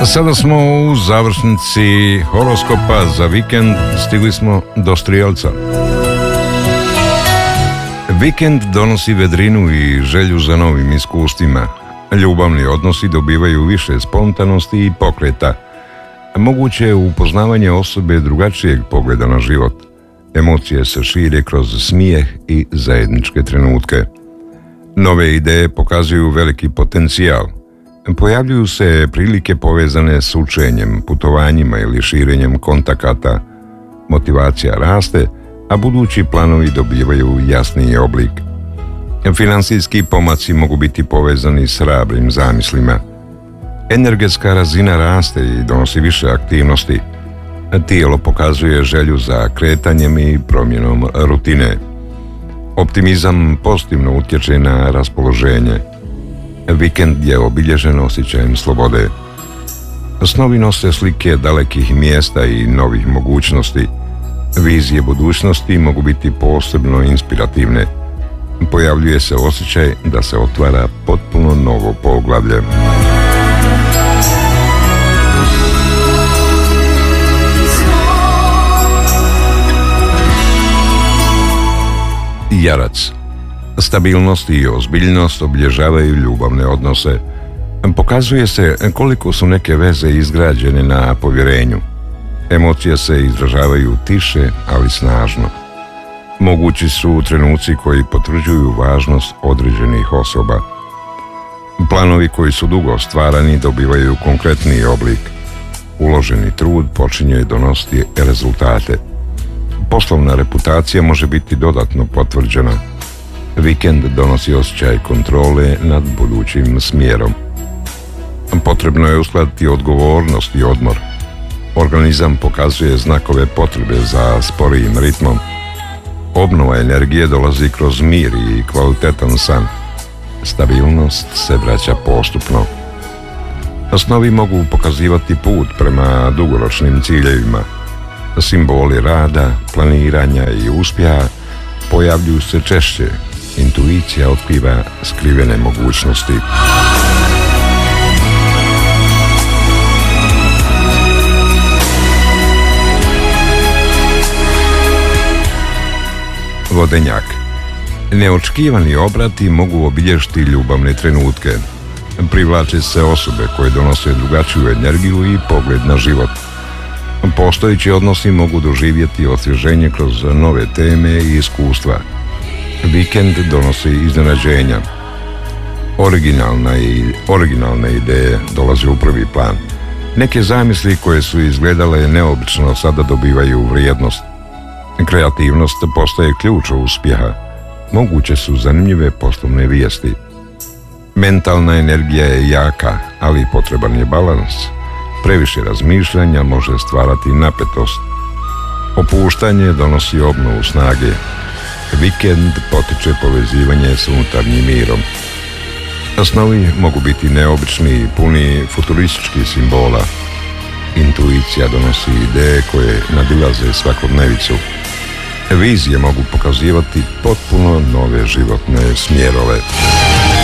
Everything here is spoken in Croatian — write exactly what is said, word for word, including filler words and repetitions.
Sada smo u završnici horoskopa za vikend, stigli smo do Strijelca. Vikend donosi vedrinu i želju za novim iskustvima. Ljubavni odnosi dobivaju više spontanosti i pokreta. Moguće je upoznavanje osobe drugačijeg pogleda na život. Emocije se šire kroz smijeh i zajedničke trenutke. Nove ideje pokazuju veliki potencijal. Pojavljuju se prilike povezane s učenjem, putovanjima ili širenjem kontakata. Motivacija raste, a budući planovi dobivaju jasniji oblik. Finansijski pomaci mogu biti povezani s hrabrim zamislima. Energetska razina raste i donosi više aktivnosti. Tijelo pokazuje želju za kretanjem i promjenom rutine. Optimizam pozitivno utječe na raspoloženje. Vikend je obilježen osjećajem slobode. Snovi nose slike dalekih mjesta i novih mogućnosti. Vizije budućnosti mogu biti posebno inspirativne. Pojavljuje se osjećaj da se otvara potpuno novo poglavlje. Jarac. Stabilnost i ozbiljnost obilježavaju ljubavne odnose. Pokazuje se koliko su neke veze izgrađene na povjerenju. Emocije se izražavaju tiše, ali snažno. Mogući su trenuci koji potvrđuju važnost određenih osoba. Planovi koji su dugo stvarani dobivaju konkretniji oblik. Uloženi trud počinje donositi rezultate. Poslovna reputacija može biti dodatno potvrđena. Vikend donosi osjećaj kontrole nad budućim smjerom. Potrebno je uskladiti odgovornost i odmor. Organizam pokazuje znakove potrebe za sporijim ritmom. Obnova energije dolazi kroz mir i kvalitetan san. Stabilnost se vraća postupno. Snovi mogu pokazivati put prema dugoročnim ciljevima. Simboli rada, planiranja i uspjeha pojavljuju se češće. Intuicija otkriva skrivene mogućnosti. Vodenjak. Neočekivani obrati mogu obilježiti ljubavne trenutke. Privlače se osobe koje donose drugačiju energiju i pogled na život. Postojeći odnosi mogu doživjeti osvježenje kroz nove teme i iskustva. Vikend donosi iznenađenja. Originalna i originalne ideje dolaze u prvi plan. Neke zamisli koje su izgledale neobično sada dobivaju vrijednost. Kreativnost postaje ključ uspjeha. Moguće su zanimljive poslovne vijesti. Mentalna energija je jaka, ali potreban je balans. Previše razmišljanja može stvarati napetost. Opuštanje donosi obnovu snage. Vikend potiče povezivanje s unutarnjim mirom. Snovi mogu biti neobični i puni futurističkih simbola. Intuicija donosi ideje koje nadilaze svakodnevicu. Vizije mogu pokazivati potpuno nove životne smjerove.